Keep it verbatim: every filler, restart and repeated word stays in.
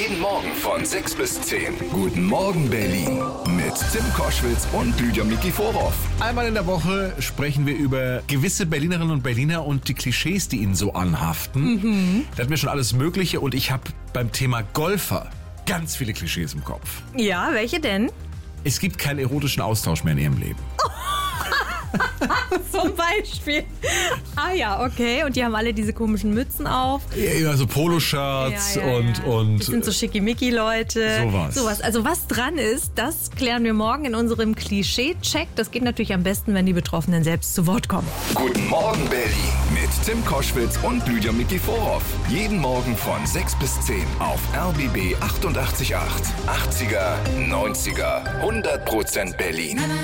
Jeden Morgen von sechs bis zehn. Guten Morgen Berlin mit Tim Koschwitz und Lydia Mikiforov. Einmal in der Woche sprechen wir über gewisse Berlinerinnen und Berliner und die Klischees, die ihnen so anhaften. Mhm. Da hatten wir schon alles Mögliche und ich habe beim Thema Golfer ganz viele Klischees im Kopf. Ja, welche denn? Es gibt keinen erotischen Austausch mehr in ihrem Leben. Zum Beispiel. Ah ja, okay. Und die haben alle diese komischen Mützen auf. Ja, so Poloshirts Ja, ja, und, ja. und... Das sind so Schickimicki-Leute. Sowas. Sowas. Also was dran ist, das klären wir morgen in unserem Klischee-Check. Das geht natürlich am besten, wenn die Betroffenen selbst zu Wort kommen. Guten Morgen Berlin mit Tim Koschwitz und Lydia Mikiforov. Jeden Morgen von sechs bis zehn auf R B B achtundachtzig Komma acht. achtziger, neunziger, hundert Prozent Berlin.